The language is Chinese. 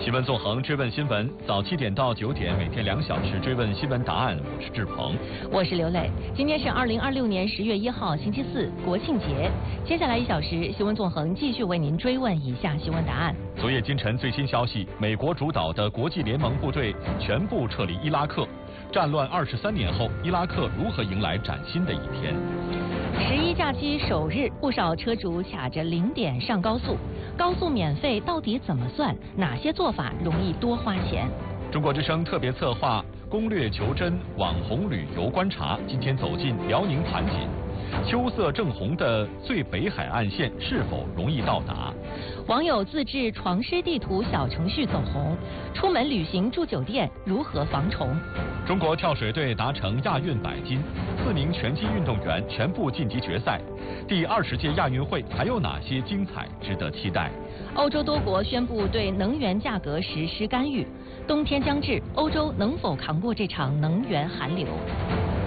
新闻纵横，追问新闻，早7点到9点，每天2小时追问新闻答案。我是志鹏， 我是刘磊。今天是2026年10月1号，星期四，国庆节。接下来1小时，新闻纵横继续为您追问以下新闻答案。 昨夜今晨最新消息，美国主导的国际联盟部队全部撤离伊拉克。战乱23年后，伊拉克如何迎来崭新的一天 ？11假期首日，不少车主卡着0点上高速。高速免费到底怎么算？哪些做法容易多花钱？ 中国之声特别策划攻略求真网红旅游观察，今天走进辽宁盘锦，秋色正红的最北海岸线是否容易到达？ 网友自制床虱地图小程序走红，出门旅行住酒店如何防虫？ 中国跳水队达成亚运100金，4名拳击运动员全部晋级决赛。第20届亚运会还有哪些精彩值得期待？ 欧洲多国宣布对能源价格实施干预，冬天将至，欧洲能否扛过这场能源寒流？